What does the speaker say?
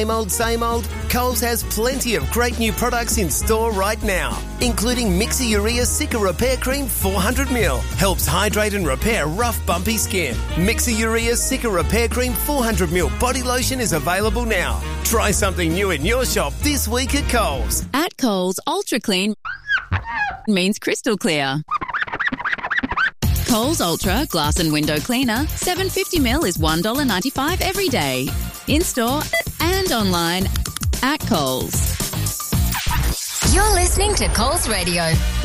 Same old? Coles has plenty of great new products in store right now, including Mixer Urea Cica Repair Cream 400ml. Helps hydrate and repair rough, bumpy skin. Mixer Urea Cica Repair Cream 400ml body lotion is available now. Try something new in your shop this week at Coles. At Coles, Ultra Clean means crystal clear. Coles Ultra Glass and Window Cleaner, 750ml is $1.95 every day. In-store and online at Coles. You're listening to Coles Radio.